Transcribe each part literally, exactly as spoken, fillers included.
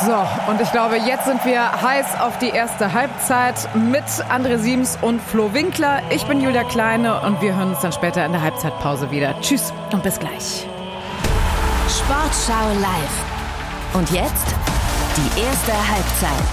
So, und ich glaube, jetzt sind wir heiß auf die erste Halbzeit mit André Siems und Flo Winkler. Ich bin Julia Kleine und wir hören uns dann später in der Halbzeitpause wieder. Tschüss und bis gleich. Sportschau live. Und jetzt die erste Halbzeit.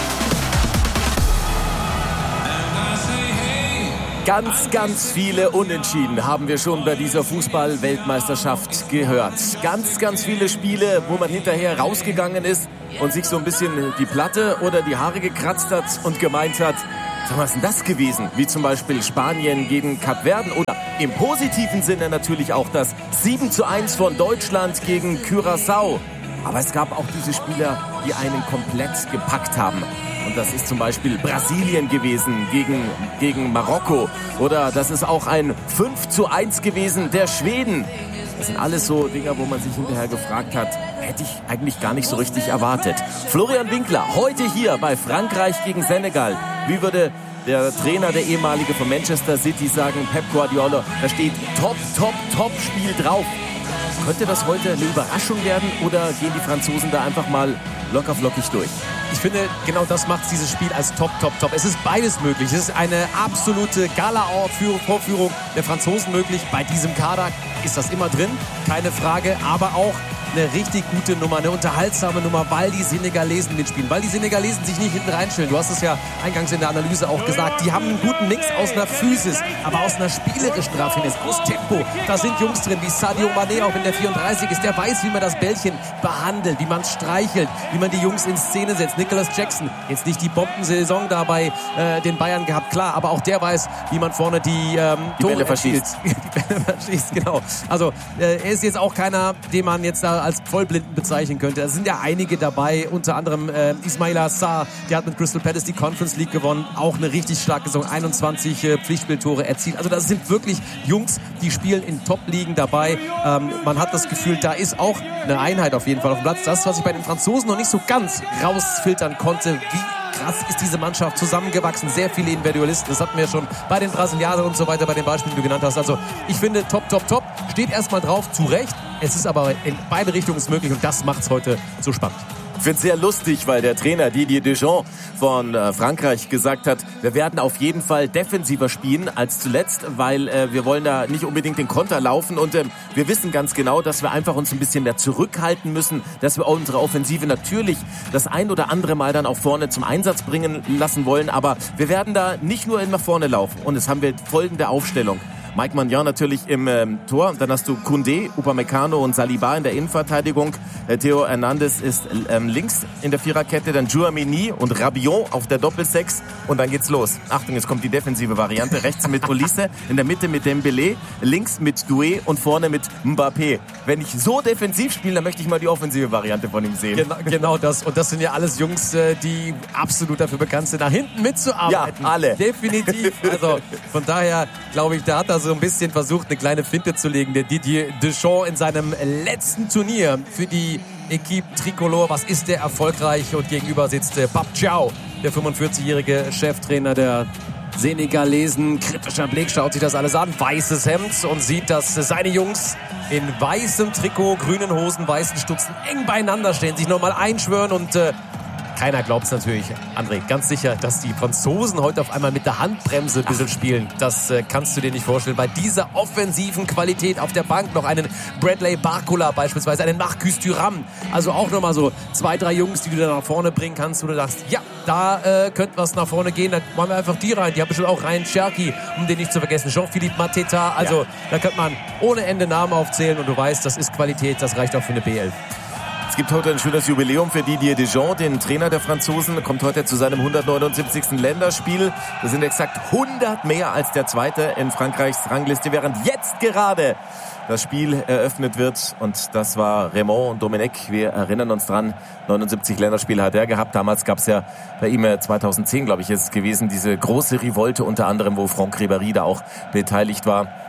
Ganz, ganz viele Unentschieden haben wir schon bei dieser Fußball-Weltmeisterschaft gehört. Ganz, ganz viele Spiele, wo man hinterher rausgegangen ist und sich so ein bisschen die Platte oder die Haare gekratzt hat und gemeint hat, was ist denn das gewesen? Wie zum Beispiel Spanien gegen Kapverden oder im positiven Sinne natürlich auch das sieben zu eins von Deutschland gegen Curaçao. Aber es gab auch diese Spieler, die einen komplett gepackt haben. Und das ist zum Beispiel Brasilien gewesen gegen, gegen Marokko. Oder das ist auch ein fünf zu eins gewesen der Schweden. Das sind alles so Dinger, wo man sich hinterher gefragt hat, hätte ich eigentlich gar nicht so richtig erwartet. Florian Winkler, heute hier bei Frankreich gegen Senegal. Wie würde der Trainer, der ehemalige von Manchester City sagen, Pep Guardiola, da steht top, top, top Spiel drauf. Könnte das heute eine Überraschung werden oder gehen die Franzosen da einfach mal locker flockig durch? Ich finde, genau das macht dieses Spiel als top, top, top. Es ist beides möglich. Es ist eine absolute Gala-Vorführung der Franzosen möglich. Bei diesem Kader ist das immer drin, keine Frage. Aber auch eine richtig gute Nummer, eine unterhaltsame Nummer, weil die Senegalesen mitspielen, weil die Senegalesen sich nicht hinten reinstellen. Du hast es ja eingangs in der Analyse auch gesagt. Die haben einen guten Mix aus einer Physis, aber aus einer spielerischen Raffinesse, aus Tempo. Da sind Jungs drin wie Sadio Mané, auch wenn der vierunddreißig ist. Der weiß, wie man das Bällchen behandelt, wie man es streichelt, wie man die Jungs in Szene setzt. Nicolas Jackson, jetzt nicht die Bombensaison da bei äh, den Bayern gehabt, klar, aber auch der weiß, wie man vorne die, ähm, die Bälle verschießt. die Bälle verschießt, genau. Also äh, er ist jetzt auch keiner, den man jetzt da als Vollblinden bezeichnen könnte. Da sind ja einige dabei, unter anderem äh, Ismaila Sarr, der hat mit Crystal Palace die Conference League gewonnen, auch eine richtig starke Saison, einundzwanzig äh, Pflichtspieltore erzielt. Also das sind wirklich Jungs, die spielen in Top-Ligen dabei. Ähm, man hat das Gefühl, da ist auch eine Einheit auf jeden Fall auf dem Platz. Das, was ich bei den Franzosen noch nicht so ganz rausfiltern konnte, wie krass ist diese Mannschaft zusammengewachsen. Sehr viele Individualisten. Das hatten wir schon bei den Brasilianern und so weiter, bei den Beispielen, die du genannt hast. Also ich finde, top, top, top. Steht erstmal drauf, zu Recht. Es ist aber in beide Richtungen möglich und das macht es heute so spannend. Ich finde es sehr lustig, weil der Trainer Didier Deschamps von äh, Frankreich gesagt hat, wir werden auf jeden Fall defensiver spielen als zuletzt, weil äh, wir wollen da nicht unbedingt den Konter laufen und äh, wir wissen ganz genau, dass wir einfach uns ein bisschen mehr zurückhalten müssen, dass wir unsere Offensive natürlich das ein oder andere Mal dann auch vorne zum Einsatz bringen lassen wollen, aber wir werden da nicht nur immer vorne laufen und es haben wir folgende Aufstellung. Mike Maignan natürlich im ähm, Tor. Dann hast du Koundé, Upamecano und Saliba in der Innenverteidigung. Äh, Theo Hernandez ist ähm, links in der Viererkette. Dann Tchouaméni und Rabiot auf der Doppelsechs. Und dann geht's los. Achtung, jetzt kommt die defensive Variante. Rechts mit Olise, in der Mitte mit Dembélé, links mit Doué und vorne mit Mbappé. Wenn ich so defensiv spiele, dann möchte ich mal die offensive Variante von ihm sehen. Genau, genau das. Und das sind ja alles Jungs, die absolut dafür bekannt sind, nach hinten mitzuarbeiten. Ja, alle. Definitiv. Also von daher glaube ich, da hat er so ein bisschen versucht, eine kleine Finte zu legen, der Didier Deschamps in seinem letzten Turnier für die Equipe Tricolore. Was ist der erfolgreich? Und gegenüber sitzt Pape Thiaw, der fünfundvierzigjährige Cheftrainer der Senegalesen. Kritischer Blick, schaut sich das alles an. Weißes Hemd und sieht, dass seine Jungs in weißem Trikot, grünen Hosen, weißen Stutzen eng beieinander stehen, sich nochmal einschwören und äh, keiner glaubt es natürlich, André, ganz sicher, dass die Franzosen heute auf einmal mit der Handbremse ein bisschen spielen. Das äh, kannst du dir nicht vorstellen. Bei dieser offensiven Qualität auf der Bank noch einen Bradley Barcola beispielsweise, einen Marcus Thuram. Also auch nochmal so zwei, drei Jungs, die du da nach vorne bringen kannst, wo du sagst, ja, da äh, könnte was nach vorne gehen. Da machen wir einfach die rein. Die haben bestimmt auch Ryan Cherki, um den nicht zu vergessen. Jean-Philippe Mateta. Also ja, da könnte man ohne Ende Namen aufzählen und du weißt, das ist Qualität, das reicht auch für eine B elf. Es gibt heute ein schönes Jubiläum für Didier Deschamps, den Trainer der Franzosen. Kommt heute zu seinem hundertneunundsiebzigsten Länderspiel. Das sind exakt hundert mehr als der zweite in Frankreichs Rangliste, während jetzt gerade das Spiel eröffnet wird. Und das war Raymond und Domenech. Wir erinnern uns dran, neunundsiebzig Länderspiele hat er gehabt. Damals gab es ja bei ihm zweitausendzehn, glaube ich, ist es gewesen, diese große Revolte unter anderem, wo Franck Ribéry da auch beteiligt war.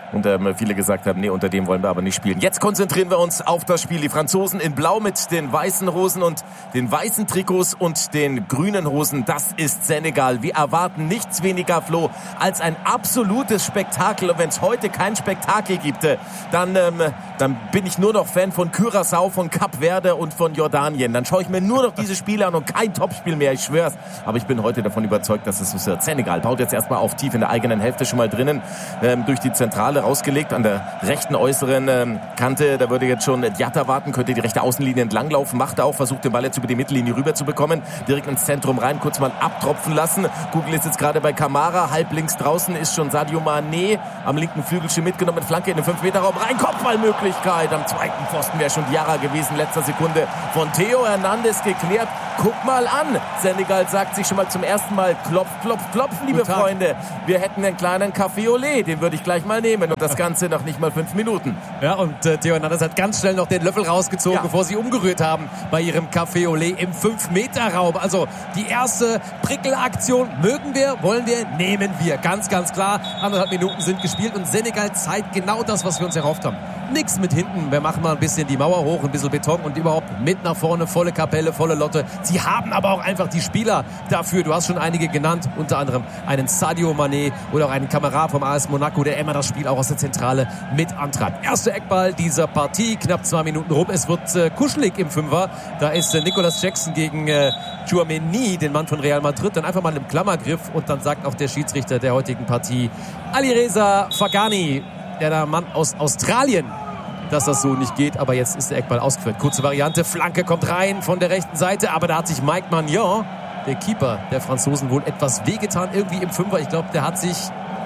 Und ähm, viele gesagt haben, nee, unter dem wollen wir aber nicht spielen. Jetzt konzentrieren wir uns auf das Spiel. Die Franzosen in Blau mit den weißen Hosen und den weißen Trikots und den grünen Hosen. Das ist Senegal. Wir erwarten nichts weniger, Flo, als ein absolutes Spektakel. Und wenn es heute kein Spektakel gibt, dann, ähm, dann bin ich nur noch Fan von Curaçao, von Kap Verde und von Jordanien. Dann schaue ich mir nur noch diese Spiele an und kein Topspiel mehr, ich schwör's. Aber ich bin heute davon überzeugt, dass es so wird. Senegal baut jetzt erstmal auf, tief in der eigenen Hälfte schon mal drinnen, ähm, durch die Zentrale rausgelegt, an der rechten äußeren ähm, Kante. Da würde jetzt schon Diatta warten, könnte die rechte Außenlinie entlanglaufen, macht er auch, versucht den Ball jetzt über die Mittellinie rüber zu bekommen, direkt ins Zentrum rein, kurz mal abtropfen lassen. Google ist jetzt gerade bei Kamara, halb links draußen ist schon Sadio Mané, am linken Flügel schon mitgenommen, Flanke in den fünf Meter Raum rein, Kopfballmöglichkeit, am zweiten Pfosten wäre schon Diarra gewesen, letzter Sekunde von Theo Hernandez geklärt. Guck mal an, Senegal sagt sich schon mal zum ersten Mal klopf, klopf, klopf, liebe Freunde. Wir hätten einen kleinen Café au lait, den würde ich gleich mal nehmen und das Ganze noch nicht mal fünf Minuten. Ja, und äh, Theo Hernandez hat ganz schnell noch den Löffel rausgezogen, ja, bevor sie umgerührt haben bei ihrem Café au lait im fünf Meter Raum. Also die erste Prickelaktion mögen wir, wollen wir, nehmen wir. Ganz, ganz klar. Anderthalb Minuten sind gespielt und Senegal zeigt genau das, was wir uns erhofft haben. Nix mit hinten, wir machen mal ein bisschen die Mauer hoch, ein bisschen Beton und überhaupt mit nach vorne, volle Kapelle, volle Lotte. Sie haben aber auch einfach die Spieler dafür. Du hast schon einige genannt, unter anderem einen Sadio Mané oder auch einen Kamerad vom A S Monaco, der immer das Spiel auch aus der Zentrale mit antreibt. Erster Eckball dieser Partie, knapp zwei Minuten rum. Es wird äh, kuschelig im Fünfer. Da ist äh, Nicolas Jackson gegen äh, Tchouaméni, den Mann von Real Madrid, dann einfach mal im Klammergriff und dann sagt auch der Schiedsrichter der heutigen Partie, Alireza Fagani, der Mann aus Australien, dass das so nicht geht, aber jetzt ist der Eckball ausgeführt. Kurze Variante, Flanke kommt rein von der rechten Seite, aber da hat sich Mike Maignan, der Keeper der Franzosen, wohl etwas wehgetan, irgendwie im Fünfer. Ich glaube, der hat sich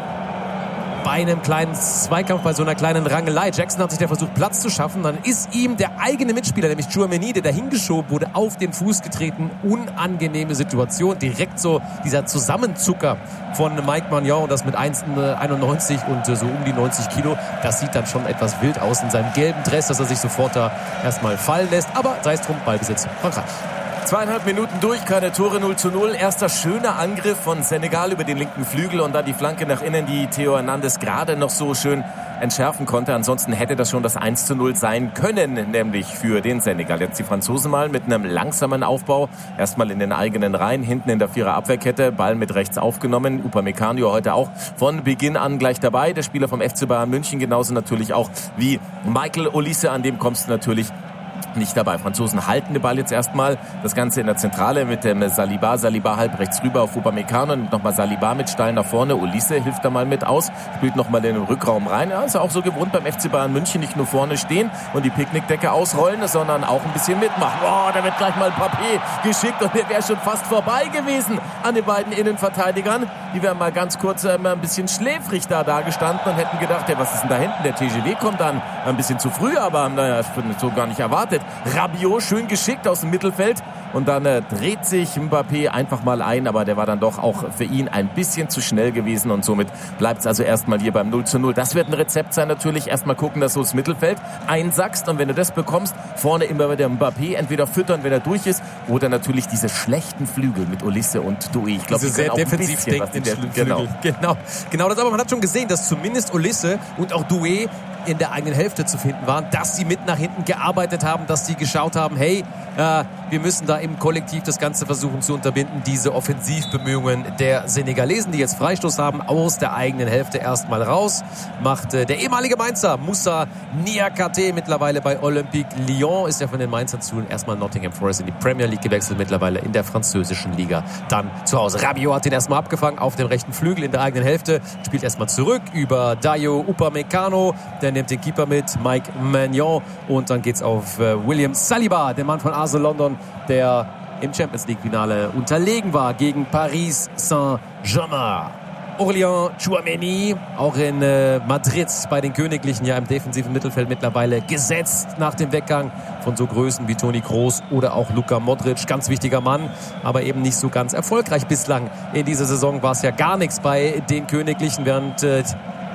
bei einem kleinen Zweikampf, bei so einer kleinen Rangelei, Jackson hat sich da versucht, Platz zu schaffen, dann ist ihm der eigene Mitspieler, nämlich Tchouaméni, der dahingeschoben wurde, auf den Fuß getreten. Unangenehme Situation, direkt so dieser Zusammenzucker von Mike Maignan und das mit eins Komma einundneunzig und so um die neunzig Kilo. Das sieht dann schon etwas wild aus in seinem gelben Dress, dass er sich sofort da erstmal fallen lässt. Aber sei es drum, Ballbesitz Frankreich. Zweieinhalb Minuten durch, keine Tore, null zu null. Erster schöner Angriff von Senegal über den linken Flügel und dann die Flanke nach innen, die Theo Hernandez gerade noch so schön entschärfen konnte. Ansonsten hätte das schon das eins zu null sein können, nämlich für den Senegal. Jetzt die Franzosen mal mit einem langsamen Aufbau. Erstmal in den eigenen Reihen, hinten in der Vierer-Abwehrkette, Ball mit rechts aufgenommen. Upamecano heute auch von Beginn an gleich dabei. Der Spieler vom F C Bayern München, genauso natürlich auch wie Michael Olise, an dem kommst du natürlich nicht dabei. Franzosen halten den Ball jetzt erstmal. Das Ganze in der Zentrale mit dem Saliba. Saliba halb rechts rüber auf Upamecano. Und nochmal Saliba mit steil nach vorne. Olise hilft da mal mit aus. Spielt nochmal in den Rückraum rein. Ja, ist ja auch so gewohnt beim F C Bayern München. Nicht nur vorne stehen und die Picknickdecke ausrollen, sondern auch ein bisschen mitmachen. Oh, da wird gleich mal Papé geschickt und der wäre schon fast vorbei gewesen an den beiden Innenverteidigern. Die wären mal ganz kurz äh, ein bisschen schläfrig da dagestanden und hätten gedacht, ja, was ist denn da hinten? Der T G V kommt dann ein bisschen zu früh, aber naja, so gar nicht erwartet. Rabiot schön geschickt aus dem Mittelfeld und dann äh, dreht sich Mbappé einfach mal ein, aber der war dann doch auch für ihn ein bisschen zu schnell gewesen und somit bleibt es also erstmal hier beim null zu null. Das wird ein Rezept sein natürlich, erstmal gucken, dass du das Mittelfeld einsackst und wenn du das bekommst, vorne immer wieder Mbappé entweder füttern, wenn er durch ist oder natürlich diese schlechten Flügel mit Olise und Doué. Ich glaube, die sehr defensiv denken, genau. genau. Genau das, aber man hat schon gesehen, dass zumindest Olise und auch Doué in der eigenen Hälfte zu finden waren, dass sie mit nach hinten gearbeitet haben, dass sie geschaut haben, hey, äh, wir müssen da im Kollektiv das Ganze versuchen zu unterbinden, diese Offensivbemühungen der Senegalesen, die jetzt Freistoß haben, aus der eigenen Hälfte erstmal raus, macht äh, der ehemalige Mainzer Moussa Niakate mittlerweile bei Olympique Lyon, ist ja von den Mainzern zu erstmal Nottingham Forest in die Premier League gewechselt, mittlerweile in der französischen Liga dann zu Hause. Rabiot hat den erstmal abgefangen auf dem rechten Flügel in der eigenen Hälfte, spielt erstmal zurück über Dayo Upamecano, der nimmt den Keeper mit, Mike Maignan, und dann geht's auf äh, William Saliba, der Mann von Arsenal London, der im Champions League Finale unterlegen war gegen Paris Saint-Germain. Aurélien Tchouaméni, auch in äh, Madrid bei den Königlichen, ja im defensiven Mittelfeld mittlerweile gesetzt nach dem Weggang von so Größen wie Toni Kroos oder auch Luka Modric. Ganz wichtiger Mann, aber eben nicht so ganz erfolgreich bislang. In dieser Saison war es ja gar nichts bei den Königlichen, während äh,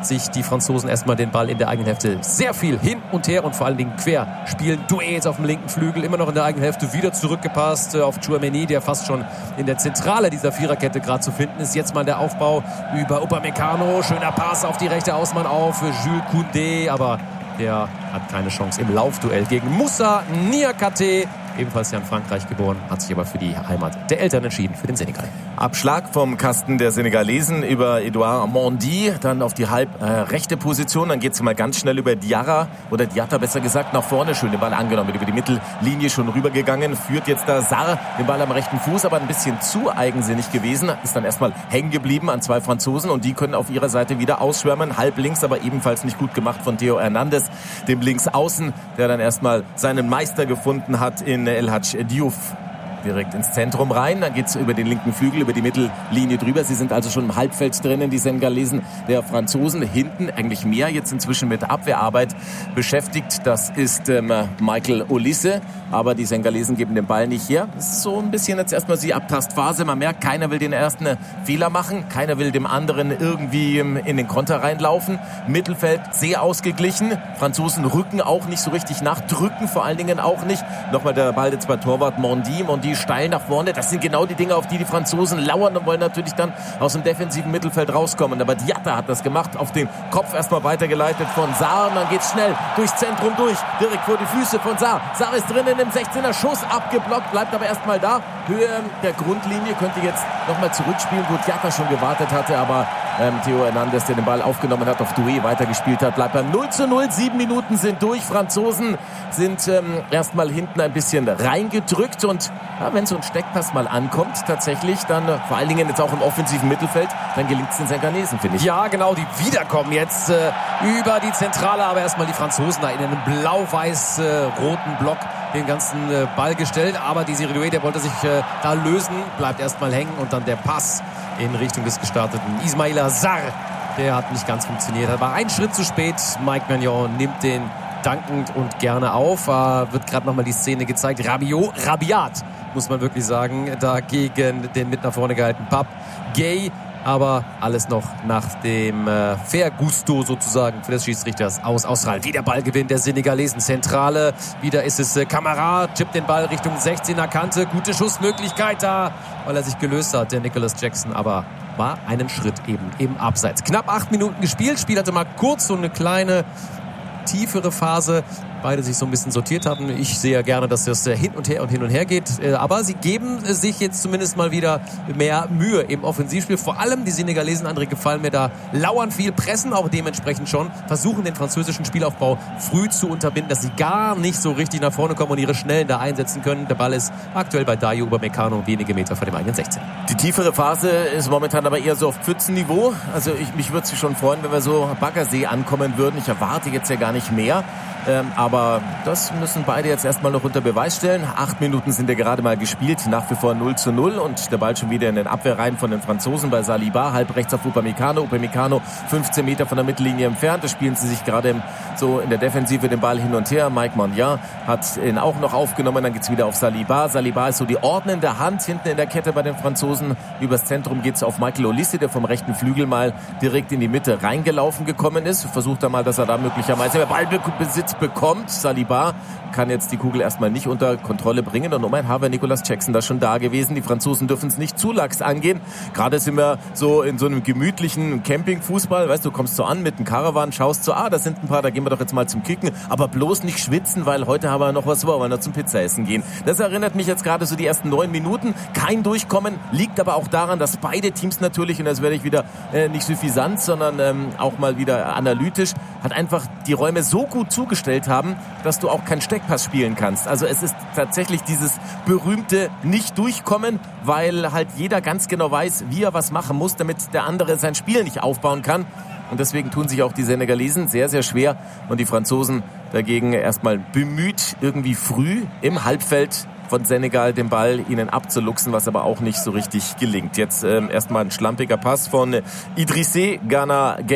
sich die Franzosen erstmal den Ball in der eigenen Hälfte sehr viel hin und her und vor allen Dingen quer spielen. Duets auf dem linken Flügel, immer noch in der eigenen Hälfte, wieder zurückgepasst auf Tchouaméni, der fast schon in der Zentrale dieser Viererkette gerade zu finden ist. Jetzt mal der Aufbau über Upamecano, schöner Pass auf die rechte Außenbahn auf für Jules Koundé, aber der hat keine Chance im Laufduell gegen Moussa Niakhaté. Ebenfalls ja in Frankreich geboren, hat sich aber für die Heimat der Eltern entschieden, für den Senegal. Abschlag vom Kasten der Senegalesen über Edouard Mendy, dann auf die halb äh, rechte Position, dann geht's mal ganz schnell über Diarra, oder Diatta besser gesagt, nach vorne, schön den Ball angenommen, über die Mittellinie schon rübergegangen, führt jetzt da Sarr den Ball am rechten Fuß, aber ein bisschen zu eigensinnig gewesen, ist dann erstmal hängen geblieben an zwei Franzosen und die können auf ihrer Seite wieder ausschwärmen, halb links, aber ebenfalls nicht gut gemacht von Theo Hernandez, dem Linksaußen, der dann erstmal seinen Meister gefunden hat in El Hadji Diouf. Direkt ins Zentrum rein, dann geht's über den linken Flügel, über die Mittellinie drüber. Sie sind also schon im Halbfeld drinnen, die Senegalesen der Franzosen. Hinten eigentlich mehr, jetzt inzwischen mit Abwehrarbeit beschäftigt. Das ist ähm, Michael Olise, aber die Senegalesen geben den Ball nicht her. Das ist so ein bisschen jetzt erstmal die Abtastphase. Man merkt, keiner will den ersten Fehler machen, keiner will dem anderen irgendwie ähm, in den Konter reinlaufen. Mittelfeld sehr ausgeglichen. Franzosen rücken auch nicht so richtig nach, drücken vor allen Dingen auch nicht. Nochmal der Ball jetzt bei Torwart Mendy. Mendy steil nach vorne. Das sind genau die Dinge, auf die die Franzosen lauern und wollen natürlich dann aus dem defensiven Mittelfeld rauskommen. Aber Diatta hat das gemacht, auf den Kopf erstmal weitergeleitet von Sarr. Und dann geht's schnell durchs Zentrum durch, direkt vor die Füße von Sarr. Sarr ist drinnen im sechzehner, Schuss abgeblockt, bleibt aber erstmal da. Höhe der Grundlinie, könnte jetzt nochmal zurückspielen, wo Diatta schon gewartet hatte, aber ähm, Theo Hernandez, der den Ball aufgenommen hat, auf Doué weitergespielt hat, bleibt beim null zu null. Sieben Minuten sind durch. Franzosen sind ähm, erstmal hinten ein bisschen reingedrückt und ja, wenn so ein Steckpass mal ankommt, tatsächlich, dann äh, vor allen Dingen jetzt auch im offensiven Mittelfeld, dann gelingt es den Senegalesen, finde ich. Ja, genau, die wiederkommen jetzt äh, über die Zentrale, aber erstmal die Franzosen da in einem blau-weiß-roten Block den ganzen äh, Ball gestellt, aber die Doué, der wollte sich äh, da lösen, bleibt erstmal hängen und dann der Pass in Richtung des gestarteten Ismaïla Sarr, der hat nicht ganz funktioniert, er war ein Schritt zu spät. Mike Maignan nimmt den dankend und gerne auf, äh, wird gerade nochmal die Szene gezeigt, Rabiot, Rabiat, muss man wirklich sagen, da gegen den mit nach vorne gehaltenen Pape Gueye, aber alles noch nach dem äh, Fair Gusto sozusagen für des Schiedsrichters aus Australien. Wieder Ballgewinn der Senegalesen, Zentrale, wieder ist es äh, Camara, tippt den Ball Richtung sechzehner Kante, gute Schussmöglichkeit da, weil er sich gelöst hat, der Nicholas Jackson, aber war einen Schritt eben im Abseits. Knapp acht Minuten gespielt, Spiel hatte mal kurz so eine kleine tiefere Phase, beide sich so ein bisschen sortiert hatten. Ich sehe ja gerne, dass das hin und her und hin und her geht. Aber sie geben sich jetzt zumindest mal wieder mehr Mühe im Offensivspiel. Vor allem die Senegalesen, André, gefallen mir da, lauern viel, pressen auch dementsprechend schon, versuchen den französischen Spielaufbau früh zu unterbinden, dass sie gar nicht so richtig nach vorne kommen und ihre Schnellen da einsetzen können. Der Ball ist aktuell bei Dayot Upamecano wenige Meter vor dem eigenen sechzehn. Die tiefere Phase ist momentan aber eher so auf Pfützenniveau. Also ich, mich würde es schon freuen, wenn wir so Baggersee ankommen würden. Ich erwarte jetzt ja gar nicht mehr. Ähm, aber das müssen beide jetzt erstmal noch unter Beweis stellen. Acht Minuten sind ja gerade mal gespielt, nach wie vor null zu null und der Ball schon wieder in den Abwehrreihen von den Franzosen bei Saliba, halb rechts auf Upamecano. Upamecano fünfzehn Meter von der Mittellinie entfernt. Da spielen sie sich gerade so in der Defensive den Ball hin und her. Mike Maignan hat ihn auch noch aufgenommen, dann geht's wieder auf Saliba. Saliba ist so die ordnende Hand hinten in der Kette bei den Franzosen. Übers Zentrum geht's auf Michael Olise, der vom rechten Flügel mal direkt in die Mitte reingelaufen gekommen ist. Versucht er mal, dass er da möglicherweise Ballbesitz bekommt. Saliba kann jetzt die Kugel erstmal nicht unter Kontrolle bringen und um ein Haar wäre Nicholas Jackson da schon da gewesen. Die Franzosen dürfen es nicht zu lax angehen. Gerade sind wir so in so einem gemütlichen Campingfußball. Weißt du, kommst so an mit einem Caravan, schaust so, ah, da sind ein paar, da gehen wir doch jetzt mal zum Kicken. Aber bloß nicht schwitzen, weil heute haben wir noch was vor, wollen wir noch zum Pizzaessen gehen. Das erinnert mich jetzt gerade so die ersten neun Minuten. Kein Durchkommen, liegt aber auch daran, dass beide Teams natürlich, und das werde ich wieder äh, nicht suffisant, sondern ähm, auch mal wieder analytisch, hat einfach die Räume so gut zugestellt haben, dass du auch keinen Steckpass spielen kannst. Also es ist tatsächlich dieses berühmte Nicht-Durchkommen, weil halt jeder ganz genau weiß, wie er was machen muss, damit der andere sein Spiel nicht aufbauen kann. Und deswegen tun sich auch die Senegalesen sehr, sehr schwer. Und die Franzosen dagegen erstmal bemüht, irgendwie früh im Halbfeld von Senegal den Ball ihnen abzuluxen, was aber auch nicht so richtig gelingt. Jetzt ähm, erstmal ein schlampiger Pass von Idrissé Gana Gueye.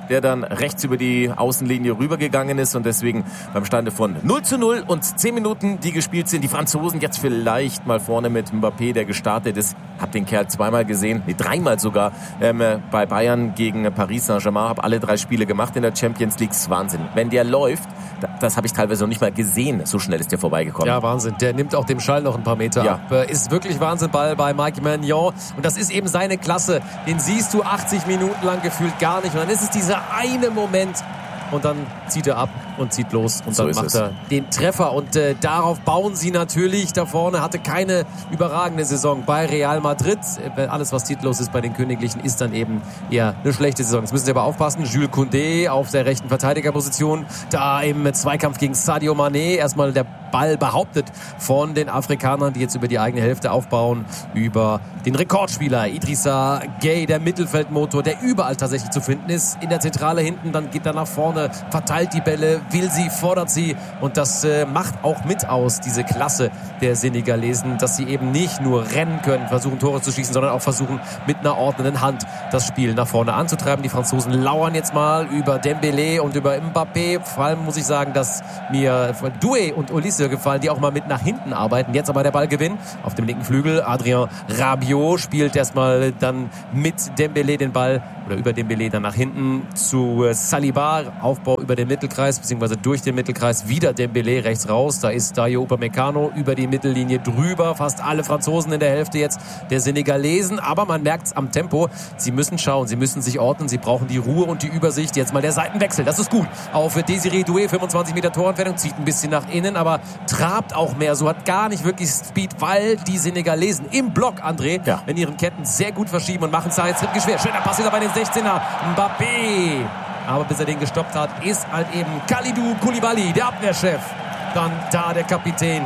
der dann rechts über die Außenlinie rübergegangen ist und deswegen beim Stande von null zu null und zehn Minuten, die gespielt sind, die Franzosen jetzt vielleicht mal vorne mit Mbappé, der gestartet ist. Hab den Kerl zweimal gesehen, nee, dreimal sogar, ähm, bei Bayern gegen Paris Saint-Germain, hab alle drei Spiele gemacht in der Champions League. Das ist Wahnsinn. Wenn der läuft, das habe ich teilweise noch nicht mal gesehen, so schnell ist der vorbeigekommen. Ja, Wahnsinn. Der nimmt auch dem Schall noch ein paar Meter ja. ab. Ist wirklich Wahnsinnball bei Mike Maignan. Und das ist eben seine Klasse. Den siehst du achtzig Minuten lang gefühlt gar nicht. Und dann ist es dieser eine Moment. Und dann zieht er ab und zieht los. Und dann so macht er den Treffer. Und äh, darauf bauen sie natürlich. Da vorne hatte keine überragende Saison bei Real Madrid. Alles, was titellos ist bei den Königlichen, ist dann eben eher eine schlechte Saison. Jetzt müssen sie aber aufpassen. Jules Koundé auf der rechten Verteidigerposition. Da im Zweikampf gegen Sadio Mané. Erstmal der Ball behauptet von den Afrikanern, die jetzt über die eigene Hälfte aufbauen. Über den Rekordspieler Idrissa Gueye, der Mittelfeldmotor, der überall tatsächlich zu finden ist. In der Zentrale hinten, dann geht er nach vorne, verteilt die Bälle, will sie, fordert sie. Und das äh, macht auch mit aus, diese Klasse der Senegalesen, dass sie eben nicht nur rennen können, versuchen Tore zu schießen, sondern auch versuchen mit einer ordnenden Hand das Spiel nach vorne anzutreiben. Die Franzosen lauern jetzt mal über Dembélé und über Mbappé. Vor allem muss ich sagen, dass mir Doué und Olise gefallen, die auch mal mit nach hinten arbeiten. Jetzt aber der Ballgewinn auf dem linken Flügel. Adrien Rabiot spielt erstmal dann mit Dembélé den Ball oder über Dembélé dann nach hinten zu Saliba. Aufbau über den Mittelkreis, beziehungsweise durch den Mittelkreis. Wieder Dembélé rechts raus. Da ist Dayo Upamecano über die Mittellinie drüber. Fast alle Franzosen in der Hälfte jetzt der Senegalesen. Aber man merkt es am Tempo. Sie müssen schauen, sie müssen sich ordnen. Sie brauchen die Ruhe und die Übersicht. Jetzt mal der Seitenwechsel. Das ist gut. Auf Desiré Doué, fünfundzwanzig Meter Torentfernung. Zieht ein bisschen nach innen, aber trabt auch mehr. So hat gar nicht wirklich Speed, weil die Senegalesen im Block, André, ja. in ihren Ketten sehr gut verschieben und machen es da jetzt wirklich schwer. Schöner Pass wieder bei den sechzehner. Mbappé. Aber bis er den gestoppt hat, ist halt eben Kalidou Koulibaly, der Abwehrchef. Dann da der Kapitän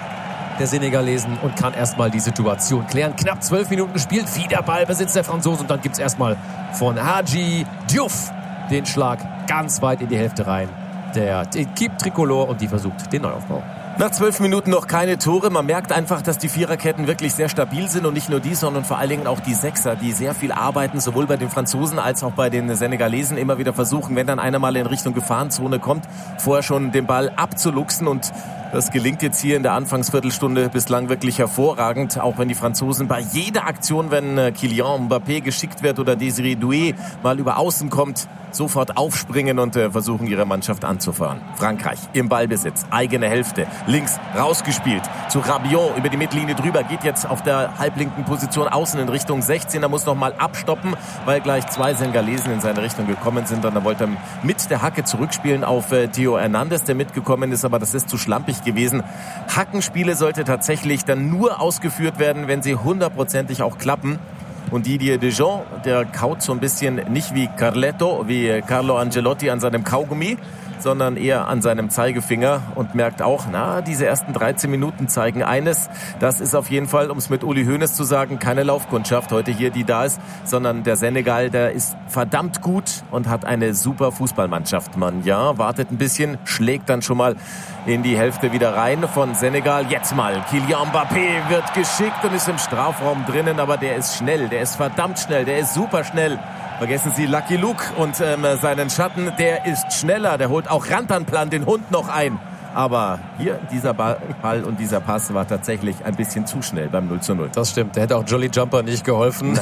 der Senegalesen und kann erstmal die Situation klären. Knapp zwölf Minuten gespielt, wieder Ballbesitz der Franzosen und dann gibt es erstmal von Hadji Diouf den Schlag ganz weit in die Hälfte rein. Der Equipe Tricolore und die versucht den Neuaufbau. Nach zwölf Minuten noch keine Tore. Man merkt einfach, dass die Viererketten wirklich sehr stabil sind und nicht nur die, sondern vor allen Dingen auch die Sechser, die sehr viel arbeiten, sowohl bei den Franzosen als auch bei den Senegalesen, immer wieder versuchen, wenn dann einer mal in Richtung Gefahrenzone kommt, vorher schon den Ball abzuluxen und das gelingt jetzt hier in der Anfangsviertelstunde bislang wirklich hervorragend, auch wenn die Franzosen bei jeder Aktion, wenn Kylian Mbappé geschickt wird oder Desiré Doué mal über Außen kommt, sofort aufspringen und äh, versuchen, ihre Mannschaft anzufahren. Frankreich im Ballbesitz, eigene Hälfte, links rausgespielt zu Rabiot über die Mittellinie drüber, geht jetzt auf der halblinken Position außen in Richtung sechzehner, muss noch mal abstoppen, weil gleich zwei Senegalesen in seine Richtung gekommen sind und dann wollte er mit der Hacke zurückspielen auf äh, Theo Hernandez, der mitgekommen ist, aber das ist zu schlampig gewesen. Hackenspiele sollte tatsächlich dann nur ausgeführt werden, wenn sie hundertprozentig auch klappen. Und Didier Deschamps, der kaut so ein bisschen nicht wie Carletto, wie Carlo Ancelotti an seinem Kaugummi, sondern eher an seinem Zeigefinger und merkt auch, na, diese ersten dreizehn Minuten zeigen eines, das ist auf jeden Fall, um es mit Uli Hoeneß zu sagen, keine Laufkundschaft heute hier, die da ist, sondern der Senegal, der ist verdammt gut und hat eine super Fußballmannschaft. Man, ja, wartet ein bisschen, schlägt dann schon mal in die Hälfte wieder rein von Senegal. Jetzt mal, Kylian Mbappé wird geschickt und ist im Strafraum drinnen, aber der ist schnell, der ist verdammt schnell, der ist super schnell. Vergessen Sie Lucky Luke und ähm, seinen Schatten, der ist schneller, der holt auch Rantanplan, den Hund, noch ein. Aber hier, dieser Ball und dieser Pass war tatsächlich ein bisschen zu schnell beim null zu null. Das stimmt, der hätte auch Jolly Jumper nicht geholfen.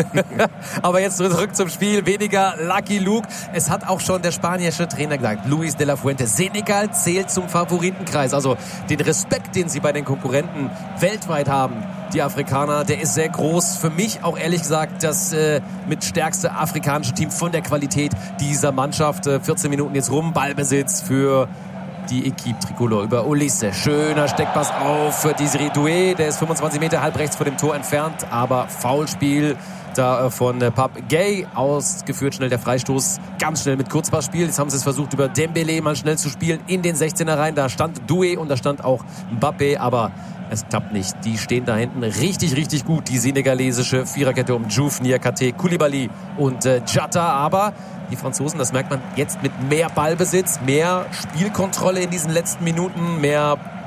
Aber jetzt zurück zum Spiel, weniger Lucky Luke. Es hat auch schon der spanische Trainer gesagt, Luis de la Fuente, Senegal zählt zum Favoritenkreis. Also den Respekt, den sie bei den Konkurrenten weltweit haben, die Afrikaner, der ist sehr groß. Für mich auch ehrlich gesagt das äh, mit stärkste afrikanische Team von der Qualität dieser Mannschaft. Äh, vierzehn Minuten jetzt rum, Ballbesitz für die Equipe Tricolore über Olise. Schöner Steckpass auf für Desiré Doué. Der ist fünfundzwanzig Meter halb rechts vor dem Tor entfernt, aber Foulspiel da von Pape Gueye ausgeführt. Schnell der Freistoß, ganz schnell mit Kurzpassspiel. Jetzt haben sie es versucht, über Dembélé mal schnell zu spielen in den sechzehner rein. Da stand Doué und da stand auch Mbappé, aber es klappt nicht. Die stehen da hinten richtig, richtig gut. Die senegalesische Viererkette um Diouf, Niakate, Koulibaly und äh, Jatta. Aber die Franzosen, das merkt man jetzt mit mehr Ballbesitz, mehr Spielkontrolle in diesen letzten Minuten, mehr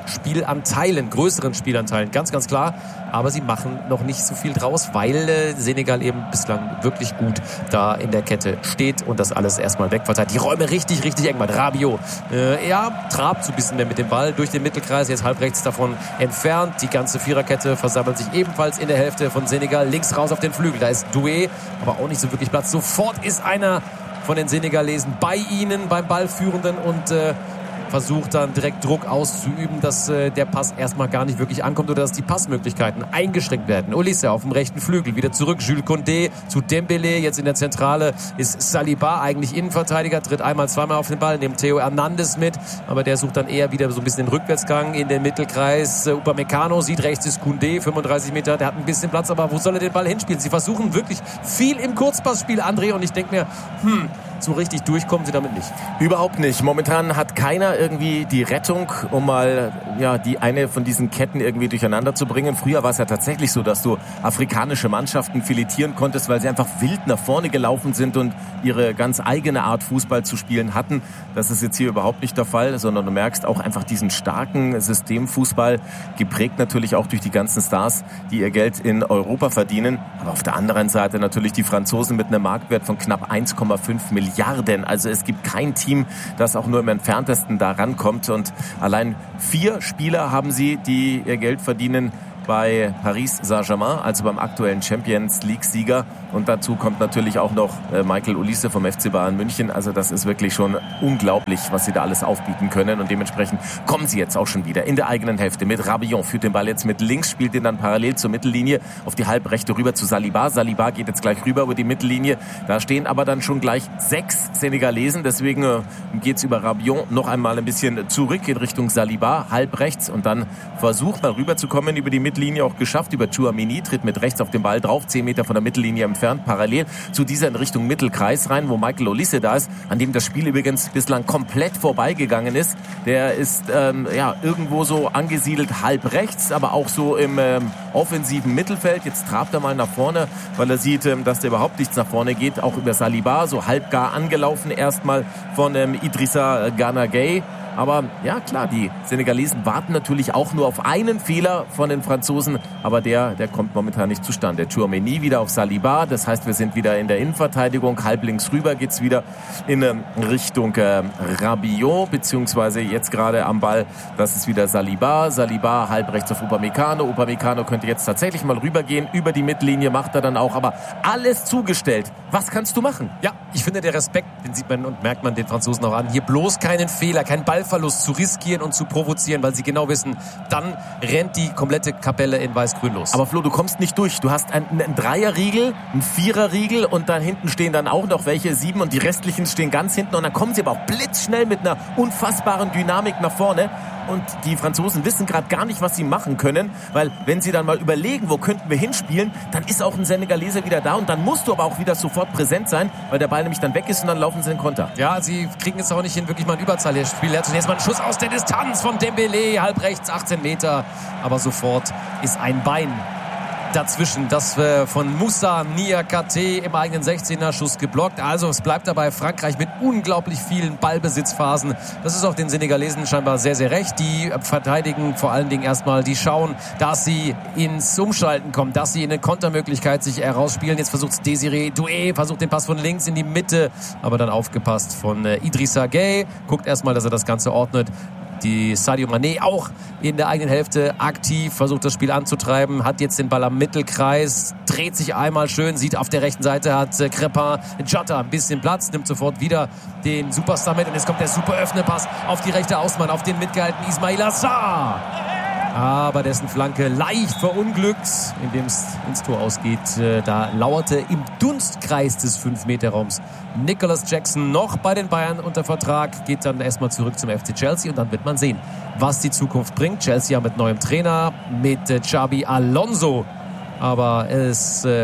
Spielanteilen, größeren Spielanteilen, ganz, ganz klar. Aber sie machen noch nicht so viel draus, weil äh, Senegal eben bislang wirklich gut da in der Kette steht und das alles erstmal wegverteilt. Die Räume richtig, richtig eng. Rabiot, äh, er trabt so ein bisschen mehr mit dem Ball durch den Mittelkreis, jetzt halb rechts davon entfernt. Die ganze Viererkette versammelt sich ebenfalls in der Hälfte von Senegal. Links raus auf den Flügel, da ist Doué, aber auch nicht so wirklich Platz. Sofort ist einer von den Senegalesen bei ihnen, beim Ballführenden und äh, versucht dann direkt Druck auszuüben, dass äh, der Pass erstmal gar nicht wirklich ankommt oder dass die Passmöglichkeiten eingeschränkt werden. Olise auf dem rechten Flügel, wieder zurück, Jules Koundé zu Dembélé, jetzt in der Zentrale ist Saliba, eigentlich Innenverteidiger, tritt einmal, zweimal auf den Ball, nimmt Theo Hernandez mit, aber der sucht dann eher wieder so ein bisschen den Rückwärtsgang in den Mittelkreis. Uh, Upamecano sieht, rechts ist Koundé, fünfunddreißig Meter, der hat ein bisschen Platz, aber wo soll er den Ball hinspielen? Sie versuchen wirklich viel im Kurzpassspiel, André, und ich denke mir, hm, so richtig durchkommen sie damit nicht. Überhaupt nicht. Momentan hat keiner irgendwie die Rettung, um mal ja die eine von diesen Ketten irgendwie durcheinander zu bringen. Früher war es ja tatsächlich so, dass du afrikanische Mannschaften filetieren konntest, weil sie einfach wild nach vorne gelaufen sind und ihre ganz eigene Art Fußball zu spielen hatten. Das ist jetzt hier überhaupt nicht der Fall, sondern du merkst auch einfach diesen starken Systemfußball, geprägt natürlich auch durch die ganzen Stars, die ihr Geld in Europa verdienen. Aber auf der anderen Seite natürlich die Franzosen mit einem Marktwert von knapp eins Komma fünf Milliarden. Also es gibt kein Team, das auch nur im Entferntesten da rankommt. Und allein vier Spieler haben sie, die ihr Geld verdienen bei Paris Saint-Germain, also beim aktuellen Champions League-Sieger. Und dazu kommt natürlich auch noch Michael Olise vom F C Bayern München. Also das ist wirklich schon unglaublich, was sie da alles aufbieten können. Und dementsprechend kommen sie jetzt auch schon wieder in der eigenen Hälfte mit Rabiot. Führt den Ball jetzt mit links, spielt den dann parallel zur Mittellinie auf die Halbrechte rüber zu Saliba. Saliba geht jetzt gleich rüber über die Mittellinie. Da stehen aber dann schon gleich sechs Senegalesen. Deswegen geht's über Rabiot noch einmal ein bisschen zurück in Richtung Saliba, halb rechts. Und dann versucht mal rüberzukommen über die Mittellinie. Auch geschafft über Tchouaméni, tritt mit rechts auf den Ball drauf, zehn Meter von der Mittellinie entfernt, parallel zu dieser in Richtung Mittelkreis rein, wo Michael Olise da ist, an dem das Spiel übrigens bislang komplett vorbeigegangen ist. Der ist ähm, ja irgendwo so angesiedelt halb rechts, aber auch so im ähm, offensiven Mittelfeld. Jetzt trabt er mal nach vorne, weil er sieht, ähm, dass da überhaupt nichts nach vorne geht, auch über Saliba, so halb gar angelaufen erstmal von ähm, Idrissa Gana Gueye. Aber ja klar, die Senegalesen warten natürlich auch nur auf einen Fehler von den Franzosen, aber der, der kommt momentan nicht zustande. Tchouaméni wieder auf Saliba, das heißt, wir sind wieder in der Innenverteidigung, halb links rüber geht's wieder in äh, Richtung äh, Rabiot, beziehungsweise jetzt gerade am Ball, das ist wieder Saliba, Saliba halb rechts auf Upamecano, Upamecano könnte jetzt tatsächlich mal rübergehen, über die Mittellinie macht er dann auch, aber alles zugestellt. Was kannst du machen? Ja, ich finde, der Respekt, den sieht man und merkt man den Franzosen auch an, hier bloß keinen Fehler, kein Ballverlust zu riskieren und zu provozieren, weil sie genau wissen, dann rennt die komplette Kapelle in Weiß-Grün los. Aber Flo, du kommst nicht durch. Du hast einen, einen Dreierriegel, einen Viererriegel und da hinten stehen dann auch noch welche, sieben, und die restlichen stehen ganz hinten und dann kommen sie aber auch blitzschnell mit einer unfassbaren Dynamik nach vorne. Und die Franzosen wissen gerade gar nicht, was sie machen können, weil wenn sie dann mal überlegen, wo könnten wir hinspielen, dann ist auch ein Senegaleser wieder da und dann musst du aber auch wieder sofort präsent sein, weil der Ball nämlich dann weg ist und dann laufen sie in den Konter. Ja, sie kriegen es auch nicht hin, wirklich mal ein Überzahl hier Spiel. Zunächst mal ein Schuss aus der Distanz von Dembélé, halb rechts, achtzehn Meter, aber sofort ist ein Bein dazwischen, das äh, von Moussa Niakhaté im eigenen sechzehner Schuss geblockt. Also es bleibt dabei, Frankreich mit unglaublich vielen Ballbesitzphasen. Das ist auch den Senegalesen scheinbar sehr, sehr recht. Die verteidigen vor allen Dingen erstmal, die schauen, dass sie ins Umschalten kommen, dass sie in eine Kontermöglichkeit sich herausspielen. Jetzt versucht Désiré Doué, versucht den Pass von links in die Mitte, aber dann aufgepasst von äh, Idrissa Gueye. Guckt erstmal, dass er das Ganze ordnet. Die Sadio Mané auch in der eigenen Hälfte aktiv, versucht das Spiel anzutreiben, hat jetzt den Ball am Mittelkreis, dreht sich einmal schön, sieht auf der rechten Seite, hat äh, Crépin, Jota ein bisschen Platz, nimmt sofort wieder den Superstar mit und jetzt kommt der super Öffnepass auf die rechte Außenbahn, auf den mitgehaltenen Ismaila Sarr. Aber dessen Flanke leicht verunglückt, indem es ins Tor ausgeht. Da lauerte im Dunstkreis des fünf Meter Raums Nicholas Jackson noch bei den Bayern unter Vertrag. Geht dann erstmal zurück zum F C Chelsea und dann wird man sehen, was die Zukunft bringt. Chelsea mit neuem Trainer, mit Xabi Alonso. Aber es äh,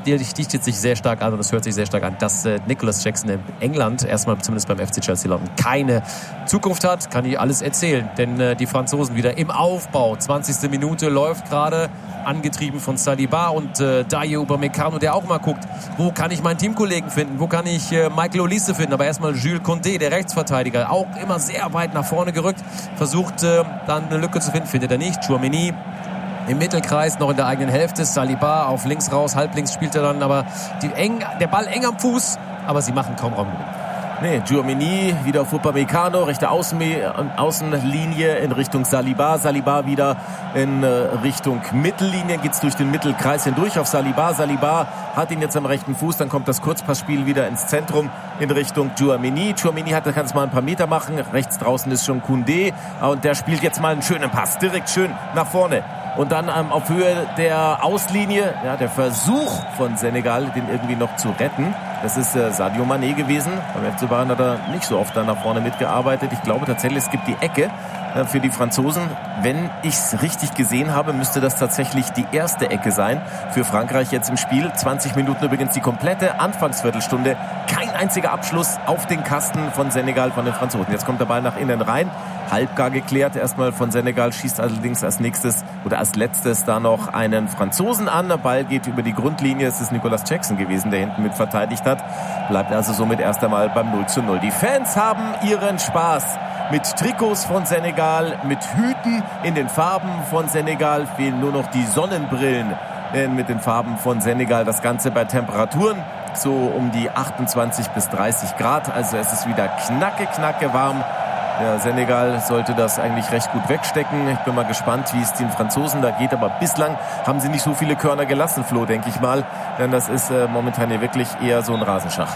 der dichtet sich sehr stark an und das hört sich sehr stark an, dass äh, Nicolas Jackson in England, erstmal zumindest beim F C Chelsea London, keine Zukunft hat. Kann ich alles erzählen, denn äh, die Franzosen wieder im Aufbau. zwanzigste Minute läuft gerade, angetrieben von Saliba und äh, Dayot Upamecano, der auch mal guckt, wo kann ich meinen Teamkollegen finden, wo kann ich äh, Michael Olise finden, aber erstmal Jules Koundé, der Rechtsverteidiger, auch immer sehr weit nach vorne gerückt, versucht äh, dann eine Lücke zu finden, findet er nicht. Tchouaméni im Mittelkreis, noch in der eigenen Hälfte. Saliba auf links raus, halblinks spielt er dann, aber die eng, der Ball eng am Fuß, aber sie machen kaum Raum. Nee, Tchouaméni wieder auf Upamecano, rechte Außen, Außenlinie in Richtung Saliba. Saliba wieder in Richtung Mittellinie, geht's durch den Mittelkreis hindurch auf Saliba. Saliba hat ihn jetzt am rechten Fuß, dann kommt das Kurzpassspiel wieder ins Zentrum in Richtung Tchouaméni. Tchouaméni hat, kann es mal ein paar Meter machen. Rechts draußen ist schon Koundé und der spielt jetzt mal einen schönen Pass, direkt schön nach vorne. Und dann ähm, auf Höhe der Auslinie, ja, der Versuch von Senegal, den irgendwie noch zu retten. Das ist äh, Sadio Mané gewesen. Beim F C Bayern hat er nicht so oft dann nach vorne mitgearbeitet. Ich glaube tatsächlich, es gibt die Ecke äh, für die Franzosen. Wenn ich es richtig gesehen habe, müsste das tatsächlich die erste Ecke sein für Frankreich jetzt im Spiel. zwanzig Minuten übrigens die komplette Anfangsviertelstunde. Kein einziger Abschluss auf den Kasten von Senegal, von den Franzosen. Jetzt kommt der Ball nach innen rein. Halbgar geklärt erstmal von Senegal, schießt allerdings als nächstes oder als letztes da noch einen Franzosen an. Der Ball geht über die Grundlinie. Es ist Nicolas Jackson gewesen, der hinten mit verteidigt hat. Bleibt also somit erst einmal beim null zu null. Die Fans haben ihren Spaß mit Trikots von Senegal, mit Hüten in den Farben von Senegal. Fehlen nur noch die Sonnenbrillen mit den Farben von Senegal. Das Ganze bei Temperaturen so um die achtundzwanzig bis dreißig Grad. Also es ist wieder knacke, knacke warm. Ja, Senegal sollte das eigentlich recht gut wegstecken. Ich bin mal gespannt, wie es den Franzosen da geht. Aber bislang haben sie nicht so viele Körner gelassen, Flo, denke ich mal. Denn das ist äh, momentan hier wirklich eher so ein Rasenschach.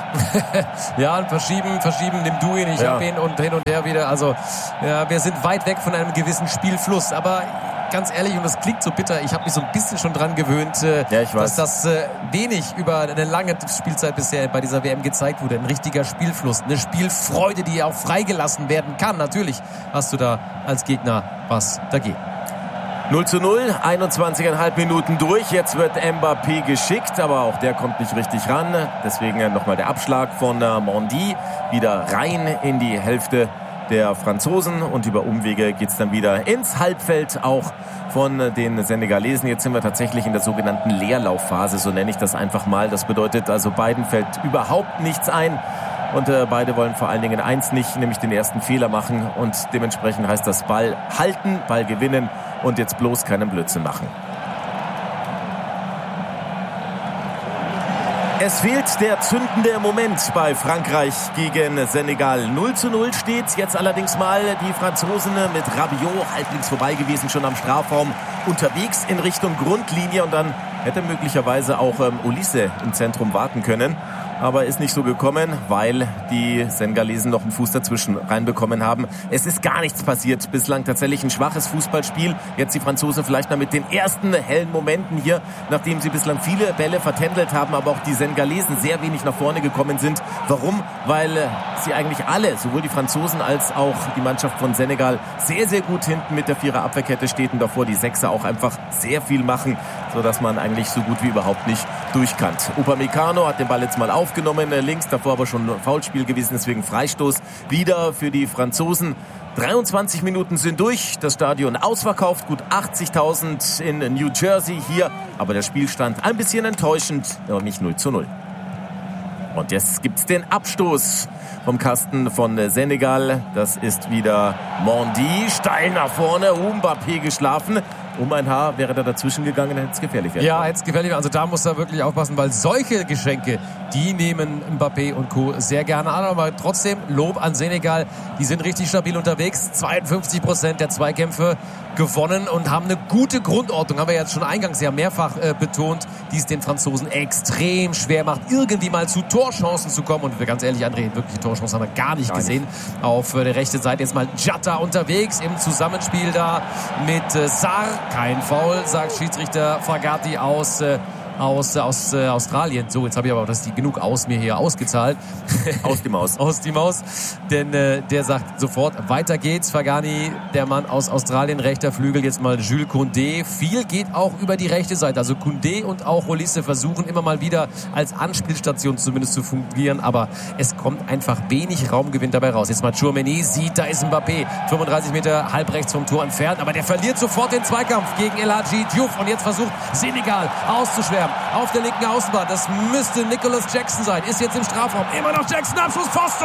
Ja, verschieben, verschieben, nimm du ihn, ich ja. hab ihn und hin und her wieder. Also ja, wir sind weit weg von einem gewissen Spielfluss. Aber ganz ehrlich, und das klingt so bitter, ich habe mich so ein bisschen schon dran gewöhnt, äh, ja, ich weiß. dass das äh, wenig über eine lange Spielzeit bisher bei dieser W M gezeigt wurde. Ein richtiger Spielfluss, eine Spielfreude, die auch freigelassen werden kann. Natürlich hast du da als Gegner was dagegen. null zu null, einundzwanzig Komma fünf Minuten durch. Jetzt wird Mbappé geschickt, aber auch der kommt nicht richtig ran. Deswegen nochmal der Abschlag von äh, Mendy. Wieder rein in die Hälfte der Franzosen und über Umwege geht's dann wieder ins Halbfeld auch von den Senegalesen. Jetzt sind wir tatsächlich in der sogenannten Leerlaufphase, so nenne ich das einfach mal. Das bedeutet also, beiden fällt überhaupt nichts ein und äh, beide wollen vor allen Dingen eins nicht, nämlich den ersten Fehler machen und dementsprechend heißt das Ball halten, Ball gewinnen und jetzt bloß keinen Blödsinn machen. Es fehlt der zündende Moment bei Frankreich gegen Senegal. null zu null steht's. Jetzt allerdings mal die Franzosen mit Rabiot halblinks vorbei gewesen, schon am Strafraum unterwegs in Richtung Grundlinie. Und dann hätte möglicherweise auch ähm, Olise im Zentrum warten können. Aber ist nicht so gekommen, weil die Senegalesen noch einen Fuß dazwischen reinbekommen haben. Es ist gar nichts passiert. Bislang tatsächlich ein schwaches Fußballspiel. Jetzt die Franzosen vielleicht mal mit den ersten hellen Momenten hier, nachdem sie bislang viele Bälle vertändelt haben, aber auch die Senegalesen sehr wenig nach vorne gekommen sind. Warum? Weil sie eigentlich alle, sowohl die Franzosen als auch die Mannschaft von Senegal, sehr, sehr gut hinten mit der Vierer-Abwehrkette steht und davor die Sechser auch einfach sehr viel machen, sodass man eigentlich so gut wie überhaupt nicht durchkannt. Upamecano hat den Ball jetzt mal aufgenommen, links, davor aber schon ein Foulspiel gewesen, deswegen Freistoß wieder für die Franzosen. dreiundzwanzig Minuten sind durch, das Stadion ausverkauft, gut achtzigtausend in New Jersey hier, aber der Spielstand ein bisschen enttäuschend, nämlich null zu null. Und jetzt gibt's den Abstoß vom Kasten von Senegal. Das ist wieder Mendy, steil nach vorne, Mbappé geschlafen. Um ein Haar wäre da dazwischen gegangen, dann hätte es gefährlich werden. Ja, hätte es gefährlich werden. Also da muss er wirklich aufpassen, weil solche Geschenke, die nehmen Mbappé und Co. sehr gerne an. Aber trotzdem Lob an Senegal. Die sind richtig stabil unterwegs. zweiundfünfzig Prozent der Zweikämpfe gewonnen und haben eine gute Grundordnung. Haben wir jetzt schon eingangs ja mehrfach äh, betont, die es den Franzosen extrem schwer macht, irgendwie mal zu Torchancen zu kommen. Und ganz ehrlich, André, wirkliche Torchancen haben wir gar nicht gar gesehen. Nicht. Auf äh, der rechten Seite jetzt mal Jatta unterwegs im Zusammenspiel da mit äh, Sarr. Kein Foul, sagt Schiedsrichter Fagati aus. Äh, aus, aus äh, Australien. So, jetzt habe ich aber auch das die genug aus mir hier ausgezahlt. Aus die Maus. Aus die Maus. Denn äh, der sagt sofort, weiter geht's. Fagani, der Mann aus Australien, rechter Flügel, jetzt mal Jules Koundé. Viel geht auch über die rechte Seite. Also Koundé und auch Olise versuchen immer mal wieder als Anspielstation zumindest zu fungieren, aber es kommt einfach wenig Raumgewinn dabei raus. Jetzt mal Tchouaméni sieht, da ist Mbappé, fünfunddreißig Meter halb rechts vom Tor entfernt, aber der verliert sofort den Zweikampf gegen El Hadji Diouf und jetzt versucht Senegal auszuschwärmen auf der linken Außenbahn. Das müsste Nicolas Jackson sein, ist jetzt im Strafraum, immer noch Jackson, Abschluss, Pfosten!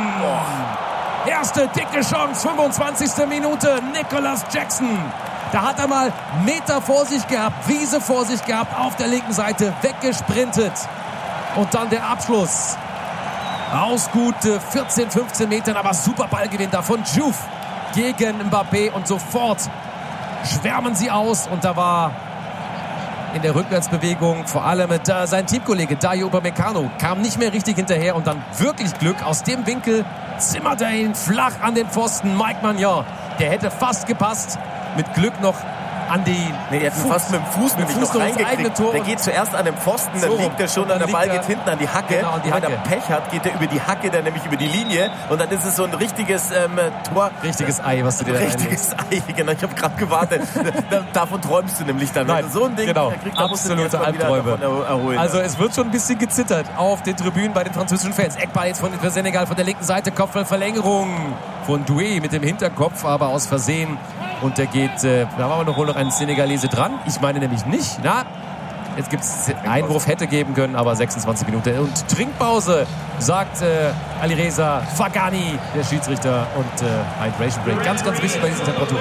Boah. Erste dicke Chance, fünfundzwanzigste Minute, Nicolas Jackson. Da hat er mal Meter vor sich gehabt, Wiese vor sich gehabt, auf der linken Seite, weggesprintet. Und dann der Abschluss. Aus gut vierzehn, fünfzehn Metern, aber super Ballgewinn da von Diouf gegen Mbappé. Und sofort schwärmen sie aus. Und da war in der Rückwärtsbewegung vor allem da sein Teamkollege Dayo Upamecano kam nicht mehr richtig hinterher. Und dann wirklich Glück. Aus dem Winkel zimmert er ihn flach an den Pfosten. Mike Maignan, der hätte fast gepasst. Mit Glück noch an die Nee, er hat ihn fast mit dem Fuß mit nämlich Fuß noch noch ins eigene reingekriegt. Tor Der und- geht zuerst an dem Pfosten, dann So, liegt er schon, und dann und der Ball liegt er- geht hinten an die Hacke. Genau, an die und wenn Hacke. er Pech hat, geht er über die Hacke, dann nämlich über die Linie. Und dann ist es so ein richtiges ähm, Tor. richtiges Ei, was du dir da Richtiges Ei, genau. Ich habe gerade gewartet. Da- Davon träumst du nämlich dann. Nein, Wenn du so ein Ding, genau, dann kriegst, dann musst du dich absolute erst mal wieder Albträume. davon er- erholen. Also es wird schon ein bisschen gezittert auf den Tribünen bei den französischen Fans. Eckball jetzt von für Senegal von der linken Seite, Kopfballverlängerung von Doué mit dem Hinterkopf, aber aus Versehen. Und der geht, äh, da war aber noch wohl noch ein Senegalese dran. Ich meine nämlich nicht. Na, jetzt gibt es Einwurf, hätte geben können, aber sechsundzwanzig Minuten. Und Trinkpause, sagt äh, Alireza Fagani, der Schiedsrichter. Und äh, Hydration Break. Ganz, ganz wichtig bei diesen Temperaturen.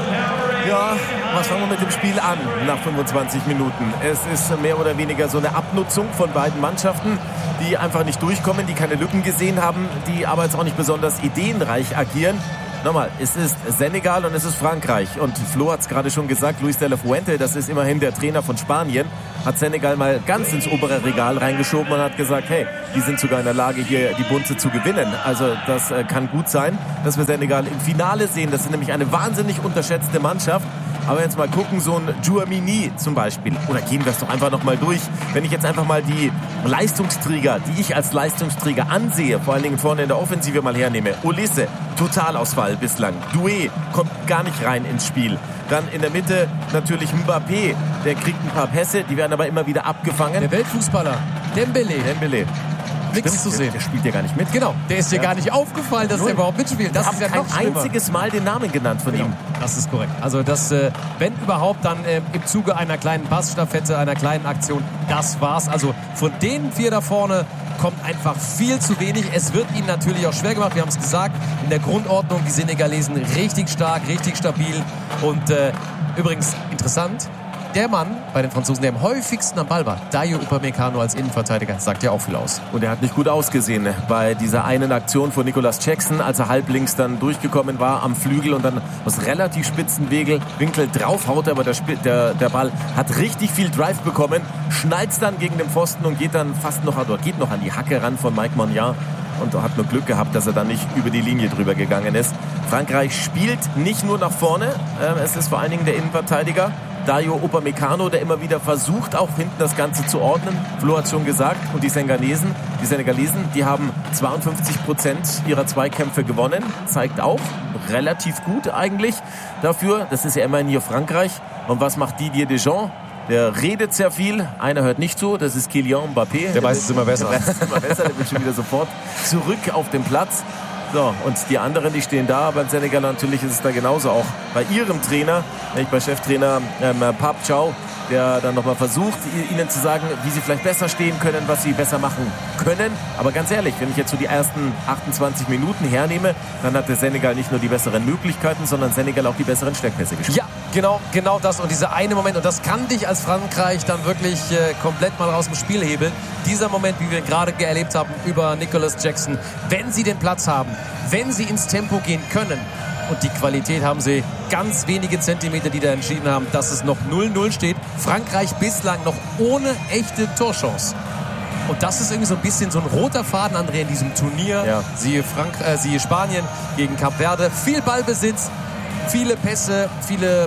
Ja, was fangen wir mit dem Spiel an nach fünfundzwanzig Minuten? Es ist mehr oder weniger so eine Abnutzung von beiden Mannschaften, die einfach nicht durchkommen, die keine Lücken gesehen haben, die aber jetzt auch nicht besonders ideenreich agieren. Nochmal, es ist Senegal und es ist Frankreich. Und Flo hat es gerade schon gesagt, Luis de la Fuente, das ist immerhin der Trainer von Spanien, hat Senegal mal ganz ins obere Regal reingeschoben und hat gesagt, hey, die sind sogar in der Lage, hier die Bunze zu gewinnen. Also das äh, kann gut sein, dass wir Senegal im Finale sehen. Das ist nämlich eine wahnsinnig unterschätzte Mannschaft. Aber jetzt mal gucken, so ein Tchouaméni zum Beispiel. Oder gehen wir es doch einfach noch mal durch. Wenn ich jetzt einfach mal die Leistungsträger, die ich als Leistungsträger ansehe, vor allen Dingen vorne in der Offensive mal hernehme. Olise, Totalausfall bislang. Doué kommt gar nicht rein ins Spiel. Dann in der Mitte natürlich Mbappé. Der kriegt ein paar Pässe, die werden aber immer wieder abgefangen. Der Weltfußballer, Dembélé, Dembélé. nichts zu Der, sehen. der spielt ja gar nicht mit. Genau, der ist dir Ja. gar nicht aufgefallen, dass Null. der überhaupt mitspielt. Das Wir ist haben ja kein noch schlimmer. einziges Mal den Namen genannt von ihm. Das ist korrekt. Also das, äh, wenn überhaupt, dann äh, im Zuge einer kleinen Passstaffette, einer kleinen Aktion, das war's. Also von den vier da vorne kommt einfach viel zu wenig. Es wird ihnen natürlich auch schwer gemacht. Wir haben es gesagt, in der Grundordnung die Senegalesen richtig stark, richtig stabil. Und äh, übrigens interessant, der Mann bei den Franzosen, der am häufigsten am Ball war, Dayo Upamecano als Innenverteidiger, sagt ja auch viel aus. Und er hat nicht gut ausgesehen bei dieser einen Aktion von Nicolas Jackson, als er halblinks dann durchgekommen war am Flügel und dann aus relativ spitzen Winkel, Winkel draufhaut, aber der, der, der Ball hat richtig viel Drive bekommen, schnallt dann gegen den Pfosten und geht dann fast noch, oder geht noch an die Hacke ran von Mike Maignan und hat nur Glück gehabt, dass er dann nicht über die Linie drüber gegangen ist. Frankreich spielt nicht nur nach vorne, es ist vor allen Dingen der Innenverteidiger Dayo Upamecano, der immer wieder versucht, auch hinten das Ganze zu ordnen. Flo hat es schon gesagt. Und die Senegalesen, die Senegalesen, die haben zweiundfünfzig Prozent ihrer Zweikämpfe gewonnen. Zeigt auch relativ gut eigentlich dafür. Das ist ja immerhin hier Frankreich. Und was macht Didier Deschamps? Der redet sehr viel. Einer hört nicht zu. Das ist Kylian Mbappé. Der weiß es immer besser. Der weiß es immer besser. Der wird schon wieder sofort zurück auf den Platz. So, und die anderen, die stehen da. Beim Senegal natürlich ist es da genauso auch bei ihrem Trainer, nämlich bei Cheftrainer ähm, Pape Thiaw, der dann nochmal versucht, ihnen zu sagen, wie sie vielleicht besser stehen können, was sie besser machen können. Aber ganz ehrlich, wenn ich jetzt so die ersten achtundzwanzig Minuten hernehme, dann hat der Senegal nicht nur die besseren Möglichkeiten, sondern Senegal auch die besseren Steckpässe gespielt. Ja, genau, genau das. Und dieser eine Moment, und das kann dich als Frankreich dann wirklich äh, komplett mal aus dem Spiel hebeln. Dieser Moment, wie wir ihn gerade erlebt haben über Nicolas Jackson. Wenn sie den Platz haben, wenn sie ins Tempo gehen können, und die Qualität haben sie, ganz wenige Zentimeter, die da entschieden haben, dass es noch null null steht. Frankreich bislang noch ohne echte Torchance. Und das ist irgendwie so ein bisschen so ein roter Faden, André, in diesem Turnier. Ja. Siehe, Frank äh, siehe Spanien gegen Kap Verde. Viel Ballbesitz, viele Pässe, viele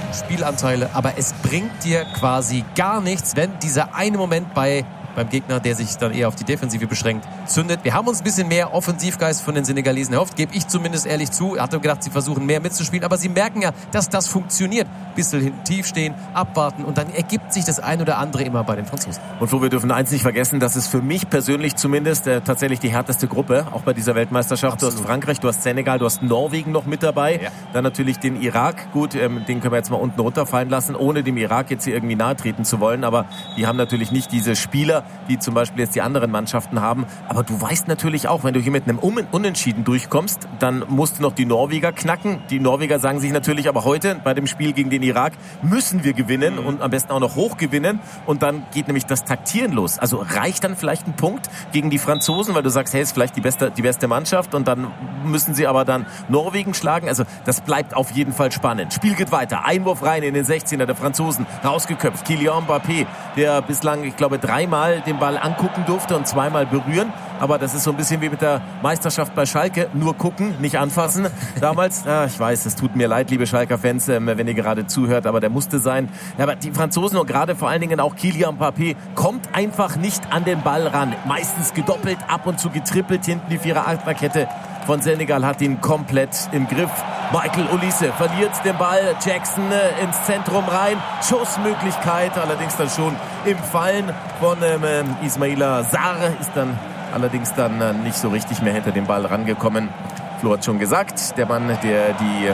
Spielanteile, aber es bringt dir quasi gar nichts, wenn dieser eine Moment bei beim Gegner, der sich dann eher auf die Defensive beschränkt, zündet. Wir haben uns ein bisschen mehr Offensivgeist von den Senegalesen erhofft, gebe ich zumindest ehrlich zu. Ich hatte gedacht, sie versuchen mehr mitzuspielen, aber sie merken ja, dass das funktioniert. Bisschen hinten tief stehen, abwarten und dann ergibt sich das ein oder andere immer bei den Franzosen. Und Flo, wir dürfen eins nicht vergessen, das ist für mich persönlich zumindest äh, tatsächlich die härteste Gruppe, auch bei dieser Weltmeisterschaft. Absolut. Du hast Frankreich, du hast Senegal, du hast Norwegen noch mit dabei, ja. Dann natürlich den Irak. Gut, ähm, den können wir jetzt mal unten runterfallen lassen, ohne dem Irak jetzt hier irgendwie nahe treten zu wollen, aber die haben natürlich nicht diese Spieler, die zum Beispiel jetzt die anderen Mannschaften haben. Aber du weißt natürlich auch, wenn du hier mit einem Unentschieden durchkommst, dann musst du noch die Norweger knacken. Die Norweger sagen sich natürlich aber heute bei dem Spiel gegen den Irak, müssen wir gewinnen und am besten auch noch hoch gewinnen. Und dann geht nämlich das Taktieren los. Also reicht dann vielleicht ein Punkt gegen die Franzosen, weil du sagst, hey, ist vielleicht die beste, die beste Mannschaft und dann müssen sie aber dann Norwegen schlagen. Also das bleibt auf jeden Fall spannend. Spiel geht weiter. Einwurf rein in den sechzehner der Franzosen. Rausgeköpft. Kylian Mbappé, der bislang, ich glaube, dreimal den Ball angucken durfte und zweimal berühren. Aber das ist so ein bisschen wie mit der Meisterschaft bei Schalke. Nur gucken, nicht anfassen. Damals, ja, ich weiß, es tut mir leid, liebe Schalker-Fans, wenn ihr gerade zuhört, aber der musste sein. Ja, aber die Franzosen und gerade vor allen Dingen auch Kylian Mbappé kommt einfach nicht an den Ball ran. Meistens gedoppelt, ab und zu getrippelt. Hinten die Vierer-Achterkette von Senegal hat ihn komplett im Griff. Michael Olise verliert den Ball. Jackson äh, ins Zentrum rein. Schussmöglichkeit, allerdings dann schon im Fallen von ähm, Ismaila Sarr. Ist dann allerdings dann äh, nicht so richtig mehr hinter den Ball rangekommen. Flo hat schon gesagt, der Mann, der die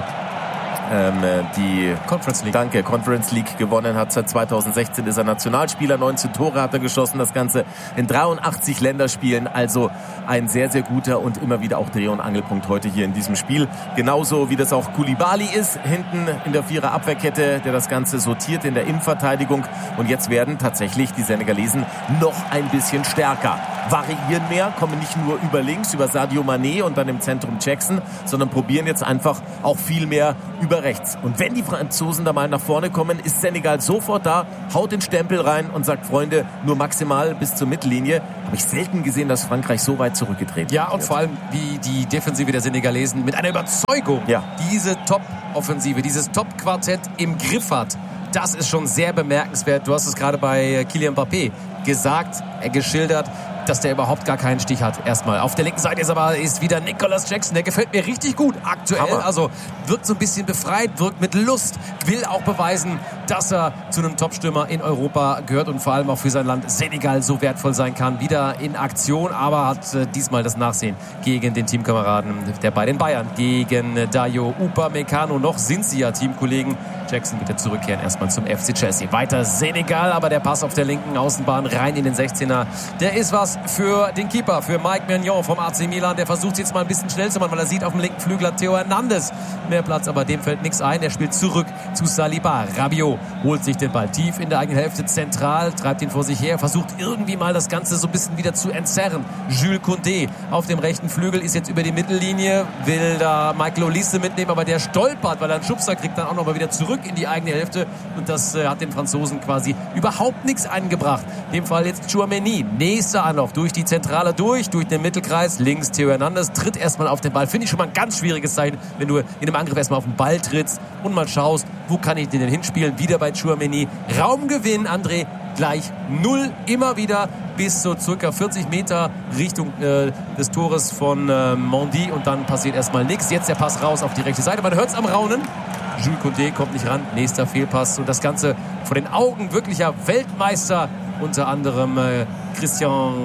ähm, die Conference League. Danke, Conference League gewonnen hat. Seit zweitausendsechzehn ist er Nationalspieler. neunzehn Tore hat er geschossen. Das Ganze in dreiundachtzig Länderspielen. Also ein sehr, sehr guter und immer wieder auch Dreh- und Angelpunkt heute hier in diesem Spiel. Genauso wie das auch Koulibaly ist. Hinten in der Vierer-Abwehrkette, der das Ganze sortiert in der Innenverteidigung. Und jetzt werden tatsächlich die Senegalesen noch ein bisschen stärker. Variieren mehr, kommen nicht nur über links, über Sadio Mané und dann im Zentrum Jackson, sondern probieren jetzt einfach auch viel mehr über rechts. Und wenn die Franzosen da mal nach vorne kommen, ist Senegal sofort da, haut den Stempel rein und sagt, Freunde, nur maximal bis zur Mittellinie. Habe ich selten gesehen, dass Frankreich so weit zurückgetreten Ja, und wird. Vor allem, wie die Defensive der Senegalesen mit einer Überzeugung ja. diese Top-Offensive, dieses Top-Quartett im Griff hat. Das ist schon sehr bemerkenswert. Du hast es gerade bei Kylian Mbappé gesagt, äh, geschildert, dass der überhaupt gar keinen Stich hat. Erstmal. Auf der linken Seite ist aber ist wieder Nicolas Jackson. Der gefällt mir richtig gut aktuell. Hammer. Also wirkt so ein bisschen befreit, wirkt mit Lust, will auch beweisen, dass er zu einem Topstürmer in Europa gehört und vor allem auch für sein Land Senegal so wertvoll sein kann. Wieder in Aktion, aber hat äh, diesmal das Nachsehen gegen den Teamkameraden der bei den Bayern, gegen äh, Dayo Upamecano. Noch sind sie ja Teamkollegen. Jackson wird jetzt zurückkehren erstmal zum F C Chelsea. Weiter Senegal, aber der Pass auf der linken Außenbahn rein in den sechzehner. Der ist was für den Keeper, für Mike Maignan vom A C Milan. Der versucht jetzt mal ein bisschen schnell zu machen, weil er sieht, auf dem linken Flügel hat Theo Hernandez mehr Platz, aber dem fällt nichts ein. Er spielt zurück zu Saliba. Rabiot holt sich den Ball tief in der eigenen Hälfte zentral, treibt ihn vor sich her, versucht irgendwie mal das Ganze so ein bisschen wieder zu entzerren. Jules Koundé auf dem rechten Flügel ist jetzt über die Mittellinie, will da Michael Olise mitnehmen, aber der stolpert, weil er einen Schubser kriegt, dann auch noch mal wieder zurück in die eigene Hälfte und das äh, hat den Franzosen quasi überhaupt nichts eingebracht. In dem Fall jetzt Tchouaméni, nächster Anlauf durch die Zentrale durch, durch den Mittelkreis, links Theo Hernandez, tritt erstmal auf den Ball. Finde ich schon mal ein ganz schwieriges Zeichen, wenn du in einem Angriff erstmal auf den Ball trittst und mal schaust, wo kann ich den denn hinspielen? Wieder bei Tchouaméni. Raumgewinn, André, gleich null, immer wieder bis so circa vierzig Meter Richtung äh, des Tores von äh, Mendy und dann passiert erstmal nichts. Jetzt der Pass raus auf die rechte Seite, man hört es am Raunen. Jules Koundé kommt nicht ran, nächster Fehlpass und das Ganze vor den Augen wirklicher Weltmeister, unter anderem äh, Christian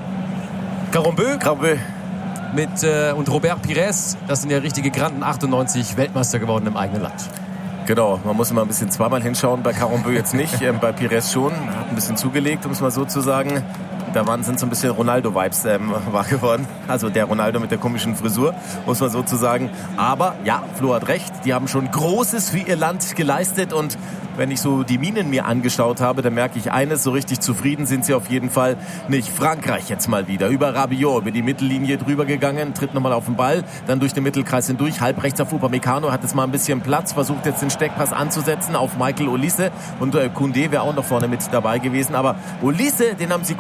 Carambeu, Carambeu. mit äh, und Robert Pires, das sind ja richtige Granden, achtundneunzig Weltmeister geworden im eigenen Land. Genau, man muss immer ein bisschen zweimal hinschauen, bei Carambeu jetzt nicht, ähm, bei Pires schon, hat ein bisschen zugelegt, um es mal so zu sagen. Da waren, sind so ein bisschen Ronaldo-Vibes ähm, wahr geworden. Also der Ronaldo mit der komischen Frisur, muss man so zu sagen. Aber ja, Flo hat recht, die haben schon Großes für ihr Land geleistet und wenn ich so die Minen mir angeschaut habe, dann merke ich eines, so richtig zufrieden sind sie auf jeden Fall nicht. Frankreich jetzt mal wieder, über Rabiot, über die Mittellinie drüber gegangen, tritt nochmal auf den Ball, dann durch den Mittelkreis hindurch, halb rechts auf Upamecano, hat jetzt mal ein bisschen Platz, versucht jetzt den Steckpass anzusetzen auf Michael Olise und äh, Koundé wäre auch noch vorne mit dabei gewesen, aber Olise, den haben sie komplett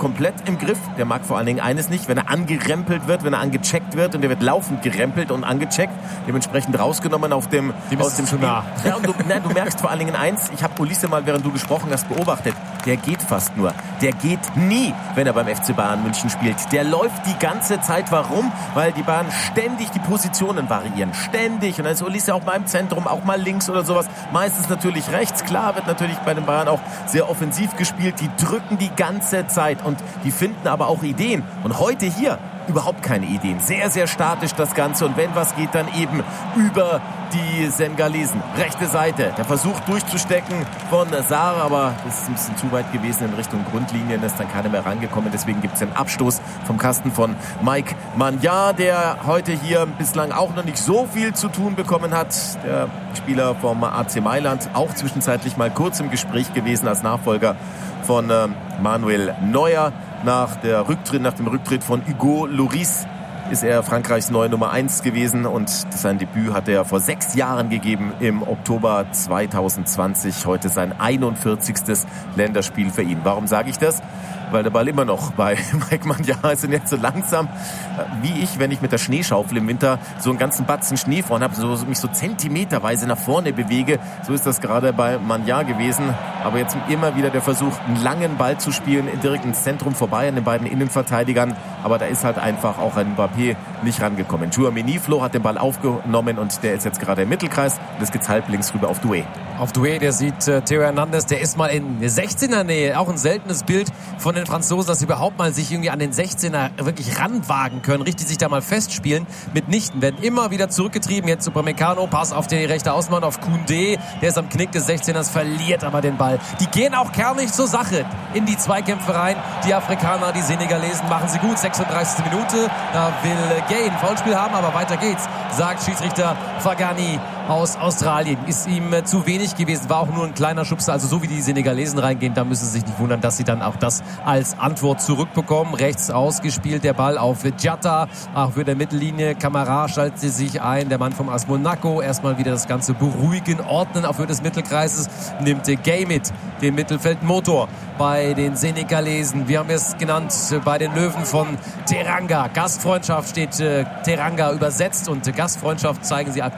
im Griff. Der mag vor allen Dingen eines nicht, wenn er angerempelt wird, wenn er angecheckt wird und der wird laufend gerempelt und angecheckt, dementsprechend rausgenommen auf dem, aus dem Spiel. Nah. Ja, und du, na, du merkst vor allen Dingen eins, ich habe Ulisse mal, während du gesprochen hast, beobachtet, der geht fast nur. Der geht nie, wenn er beim F C Bayern München spielt. Der läuft die ganze Zeit. Warum? Weil die Bayern ständig die Positionen variieren. Ständig. Und dann ist Ulisse auch mal im Zentrum, auch mal links oder sowas. Meistens natürlich rechts. Klar wird natürlich bei den Bayern auch sehr offensiv gespielt. Die drücken die ganze Zeit und die finden aber auch Ideen. Und heute hier überhaupt keine Ideen. Sehr, sehr statisch das Ganze. Und wenn was geht, dann eben über die Senegalesen. Rechte Seite. Der Versuch durchzustecken von Sarr, aber das ist ein bisschen zu weit gewesen in Richtung Grundlinien. Da ist dann keiner mehr rangekommen. Deswegen gibt es den Abstoß vom Kasten von Mike Maignan, der heute hier bislang auch noch nicht so viel zu tun bekommen hat. Der Spieler vom A C Mailand, auch zwischenzeitlich mal kurz im Gespräch gewesen als Nachfolger von äh, Manuel Neuer. Nach, der Rücktritt, nach dem Rücktritt von Hugo Lloris ist er Frankreichs neue Nummer eins gewesen und sein Debüt hat er vor sechs Jahren gegeben im Oktober zwanzig zwanzig. Heute sein einundvierzigstes Länderspiel für ihn. Warum sage ich das? Weil der Ball immer noch bei Mike Maignan ist und jetzt so langsam, wie ich, wenn ich mit der Schneeschaufel im Winter so einen ganzen Batzen Schnee vorne habe, so, mich so zentimeterweise nach vorne bewege. So ist das gerade bei Maignan gewesen. Aber jetzt immer wieder der Versuch, einen langen Ball zu spielen, direkt ins Zentrum vorbei an den beiden Innenverteidigern. Aber da ist halt einfach auch ein Mbappé nicht rangekommen. Tchouaméni Flo hat den Ball aufgenommen und der ist jetzt gerade im Mittelkreis. Und es geht halb links rüber auf Doué. Auf Doué, der sieht äh, Theo Hernandez, der ist mal in sechzehner Nähe. Auch ein seltenes Bild von den Franzosen, dass sie überhaupt mal sich irgendwie an den sechzehner wirklich ranwagen können, richtig sich da mal festspielen. Mitnichten, werden immer wieder zurückgetrieben. Jetzt Upamecano, Pass auf die rechte Außenbahn, auf Koundé. Der ist am Knick des sechzehners, verliert aber den Ball. Die gehen auch kernig zur Sache in die Zweikämpfe rein. Die Afrikaner, die Senegalesen machen sie gut. sechsunddreißigste Minute, da will Gay ein Foulspiel haben, aber weiter geht's, sagt Schiedsrichter Fagani aus Australien. Ist ihm äh, zu wenig gewesen, war auch nur ein kleiner Schubser. Also so wie die Senegalesen reingehen, da müssen sie sich nicht wundern, dass sie dann auch das als Antwort zurückbekommen. Rechts ausgespielt der Ball auf Diatta, auch für der Mittellinie. Kamara schaltet sich ein, der Mann vom A S Monaco. Erstmal wieder das Ganze beruhigen, ordnen auf Höhe des Mittelkreises. Nimmt Gay mit, den Mittelfeldmotor bei den Senegalesen. Wir haben es genannt bei den Löwen von Teranga. Gastfreundschaft steht äh, Teranga übersetzt und äh, Gastfreundschaft zeigen sie